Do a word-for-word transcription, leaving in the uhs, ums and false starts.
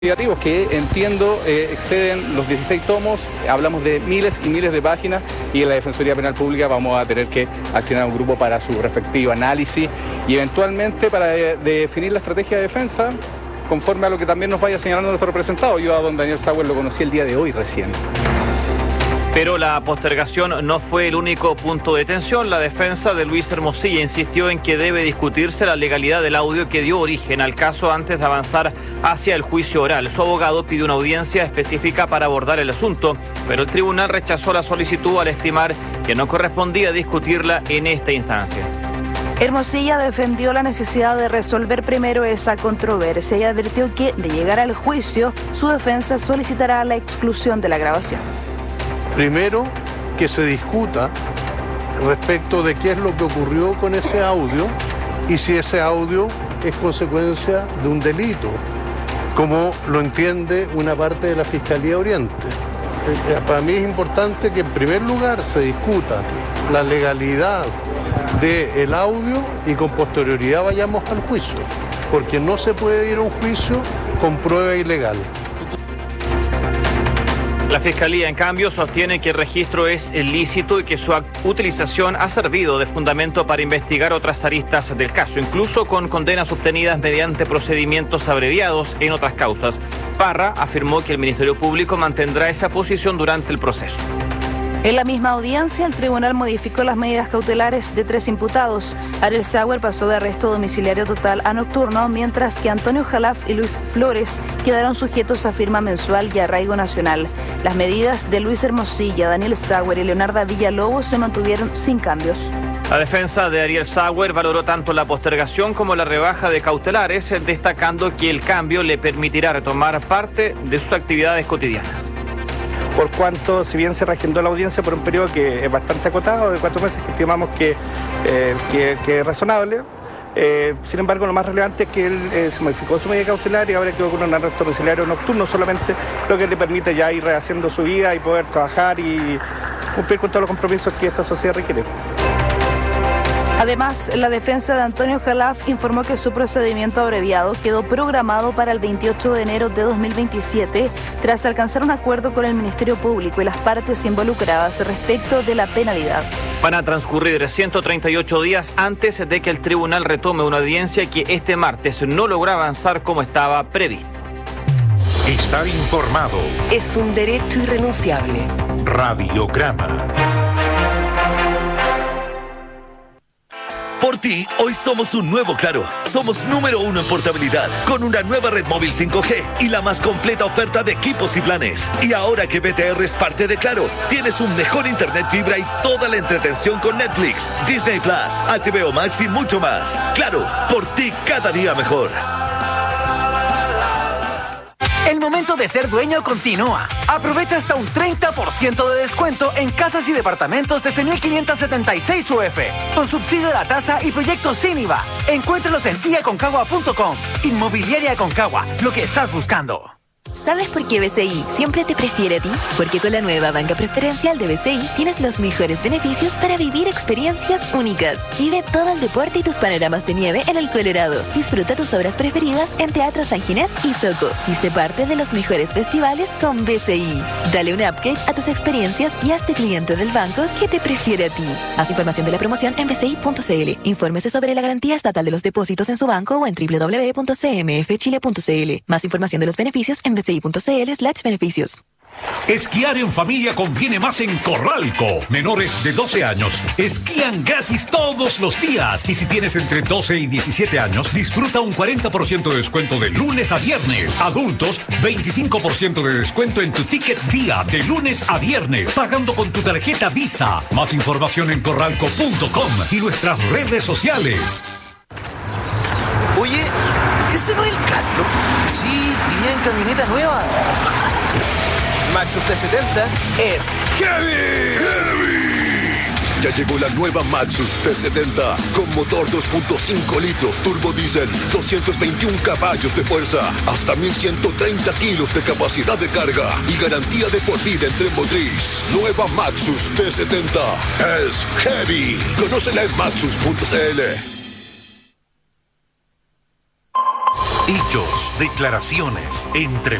Negativos que entiendo eh, exceden los dieciséis tomos, hablamos de miles y miles de páginas y en la Defensoría Penal Pública vamos a tener que accionar un grupo para su respectivo análisis y eventualmente para de, de definir la estrategia de defensa conforme a lo que también nos vaya señalando nuestro representado. Yo a don Daniel Sauer lo conocí el día de hoy recién. Pero la postergación no fue el único punto de tensión. La defensa de Luis Hermosilla insistió en que debe discutirse la legalidad del audio que dio origen al caso antes de avanzar hacia el juicio oral. Su abogado pidió una audiencia específica para abordar el asunto, pero el tribunal rechazó la solicitud al estimar que no correspondía discutirla en esta instancia. Hermosilla defendió la necesidad de resolver primero esa controversia y advirtió que, de llegar al juicio, su defensa solicitará la exclusión de la grabación. Primero, que se discuta respecto de qué es lo que ocurrió con ese audio y si ese audio es consecuencia de un delito, como lo entiende una parte de la Fiscalía Oriente. Para mí es importante que en primer lugar se discuta la legalidad del audio y con posterioridad vayamos al juicio, porque no se puede ir a un juicio con prueba ilegal. La Fiscalía, en cambio, sostiene que el registro es ilícito y que su utilización ha servido de fundamento para investigar otras aristas del caso, incluso con condenas obtenidas mediante procedimientos abreviados en otras causas. Parra afirmó que el Ministerio Público mantendrá esa posición durante el proceso. En la misma audiencia, el tribunal modificó las medidas cautelares de tres imputados. Ariel Sauer pasó de arresto domiciliario total a nocturno, mientras que Antonio Jalaf y Luis Flores quedaron sujetos a firma mensual y arraigo nacional. Las medidas de Luis Hermosilla, Daniel Sauer y Leonardo Villalobos se mantuvieron sin cambios. La defensa de Ariel Sauer valoró tanto la postergación como la rebaja de cautelares, destacando que el cambio le permitirá retomar parte de sus actividades cotidianas. Por cuanto, si bien se reagendó la audiencia por un periodo que es bastante acotado, de cuatro meses, que estimamos que, eh, que, que es razonable, eh, sin embargo, lo más relevante es que él eh, se modificó su medida cautelar y ahora quedó con un arresto domiciliario nocturno solamente, lo que le permite ya ir rehaciendo su vida y poder trabajar y cumplir con todos los compromisos que esta sociedad requiere. Además, la defensa de Antonio Jalaf informó que su procedimiento abreviado quedó programado para el veintiocho de enero de dos mil veintisiete tras alcanzar un acuerdo con el Ministerio Público y las partes involucradas respecto de la penalidad. Van a transcurrir ciento treinta y ocho días antes de que el tribunal retome una audiencia que este martes no logró avanzar como estaba previsto. Estar informado es un derecho irrenunciable. Radiograma. Por ti, hoy somos un nuevo Claro. Somos número uno en portabilidad, con una nueva red móvil cinco G y la más completa oferta de equipos y planes. Y ahora que B T R es parte de Claro, tienes un mejor internet fibra y toda la entretención con Netflix, Disney Plus, H B O Max y mucho más. Claro, por ti cada día mejor. El momento de ser dueño continúa. Aprovecha hasta un treinta por ciento de descuento en casas y departamentos desde mil quinientos setenta y seis U F, con subsidio de la tasa y proyectos sin I V A. Encuéntralos en i aconcagua punto com. Inmobiliaria Aconcagua, lo que estás buscando. ¿Sabes por qué B C I siempre te prefiere a ti? Porque con la nueva banca preferencial de B C I tienes los mejores beneficios para vivir experiencias únicas. Vive todo el deporte y tus panoramas de nieve en el Colorado. Disfruta tus obras preferidas en Teatro San Ginés y Soco. Y sé parte de los mejores festivales con B C I. Dale un upgrade a tus experiencias y hazte cliente del banco que te prefiere a ti. Haz información de la promoción en b c i punto c l. Infórmese sobre la garantía estatal de los depósitos en su banco o en w w w punto c m f chile punto c l. Más información de los beneficios en b c i punto c l slash beneficios. Esquiar en familia conviene más en Corralco. Menores de doce años esquían gratis todos los días. Y si tienes entre doce y diecisiete años, disfruta un cuarenta por ciento de descuento de lunes a viernes. Adultos, veinticinco por ciento de descuento en tu ticket día de lunes a viernes, pagando con tu tarjeta Visa. Más información en corralco punto com y nuestras redes sociales. Oye, ¿ese no es el Carlos? Sí, venía en camioneta nueva. Maxus T setenta es heavy. ¡Heavy! Ya llegó la nueva Maxus T setenta con motor dos punto cinco litros turbo diésel, doscientos veintiún caballos de fuerza, hasta mil ciento treinta kilos de capacidad de carga y garantía de por vida en tren motriz. Nueva Maxus T setenta es heavy. Conócela en maxus punto c l. Hechos declaraciones, entrevistas